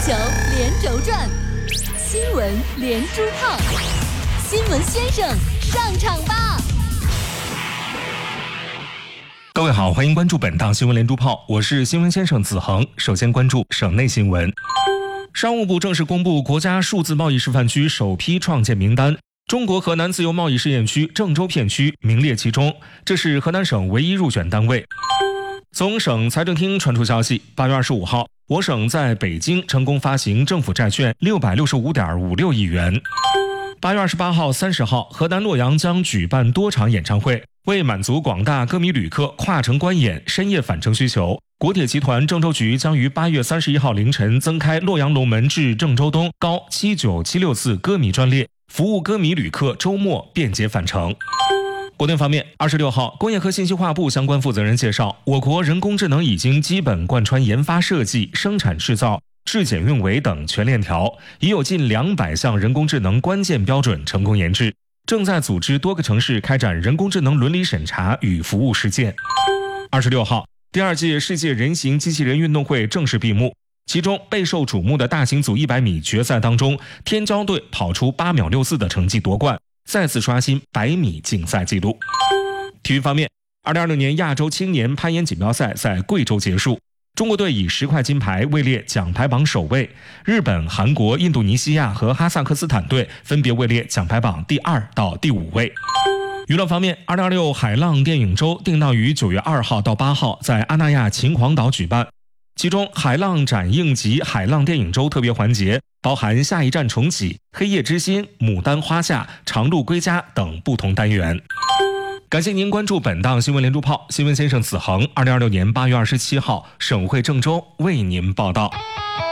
球连轴转，新闻连珠炮，新闻先生上场吧！ 各位好，欢迎关注本档新闻连珠炮，我是新闻先生子恒。首先关注省内新闻。商务部正式公布国家数字贸易示范区首批创建名单，中国河南自由贸易试验区郑州片区名列其中，这是河南省唯一入选单位。从省财政厅传出消息，8月25号，我省在北京成功发行政府债券665.56亿元。8月28号、30号，河南洛阳将举办多场演唱会。为满足广大歌迷旅客跨城观演、深夜返程需求，国铁集团郑州局将于8月31号凌晨增开洛阳龙门至郑州东高7976次歌迷专列，服务歌迷旅客周末便捷返程。国内方面，26号，工业和信息化部相关负责人介绍，我国人工智能已经基本贯穿研发设计、生产制造、质检运维等全链条，已有近200项人工智能关键标准成功研制，正在组织多个城市开展人工智能伦理审查与服务实践。26号，第2届世界人形机器人运动会正式闭幕，其中备受瞩目的大型组100米决赛当中，天骄队跑出8秒64的成绩夺冠，再次刷新100米竞赛纪录。体育方面，2026年亚洲青年攀岩锦标赛在贵州结束，中国队以10块金牌位列奖牌榜首位，日本、韩国、印度尼西亚和哈萨克斯坦队分别位列奖牌榜第2到第5位。娱乐方面，2026海浪电影周定档于9月2号到8号在阿那亚秦皇岛举办，其中海浪展映及海浪电影周特别环节包含下一站重启、黑夜之心、牡丹花下、长路归家等不同单元。感谢您关注本档新闻连珠炮，新闻先生子恒，2026年8月27号，省会郑州为您报道。